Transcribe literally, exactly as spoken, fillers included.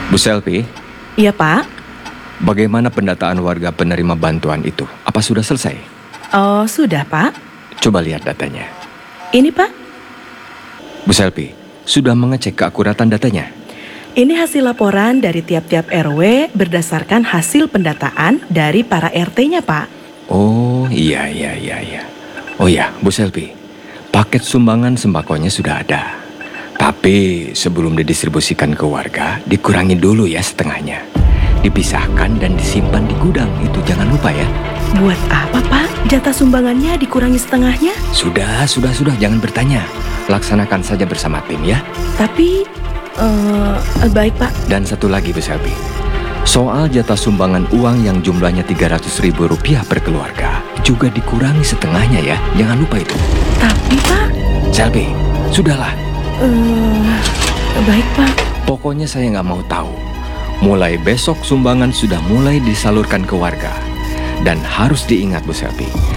Bu Selvi, Iya, Pak. bagaimana pendataan warga penerima bantuan itu? Apa sudah selesai? Oh, sudah, Pak. Coba lihat datanya. Ini, Pak. Bu Selvi, sudah mengecek keakuratan datanya? Ini hasil laporan dari tiap-tiap R W berdasarkan hasil pendataan dari para R T-nya, Pak. Oh, iya, iya, iya, iya. Oh iya, Bu Selvi, paket sumbangan sembakonya sudah ada. Tapi sebelum didistribusikan ke warga, dikurangi dulu ya setengahnya. Dipisahkan dan disimpan di gudang, itu jangan lupa ya. Buat apa, Pak? Jatah sumbangannya dikurangi setengahnya? Sudah, sudah, sudah, jangan bertanya. Laksanakan saja bersama tim ya. Tapi, eh, baik, Pak. Dan satu lagi Bu Selvi, soal jatah sumbangan uang yang jumlahnya tiga ratus ribu rupiah per keluarga juga dikurangi setengahnya ya, jangan lupa itu. Tapi, Pak, Selvi, sudahlah. eh, baik, Pak. Pokoknya saya nggak mau tahu. Mulai besok sumbangan sudah mulai disalurkan ke warga. Dan harus diingat Bu Selvi,